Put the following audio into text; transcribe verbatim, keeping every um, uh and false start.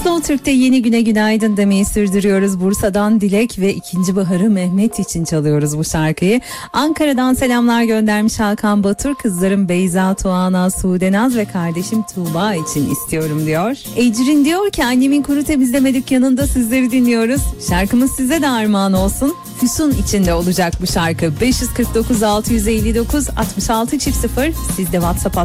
Slow Türk'te yeni güne günaydın demeyi sürdürüyoruz. Bursa'dan Dilek ve ikinci baharı Mehmet için çalıyoruz bu şarkıyı. Ankara'dan selamlar göndermiş Hakan Batur. Kızlarım Beyza, Tuana, Sudenaz ve kardeşim Tuğba için istiyorum diyor. Ecrin diyor ki annemin kuru temizleme dükkanında sizleri dinliyoruz. Şarkımız size de armağan olsun. Füsun içinde olacak bu şarkı. beş kırk dokuz altı yüz elli dokuz altmış altı sıfır. Siz de WhatsApp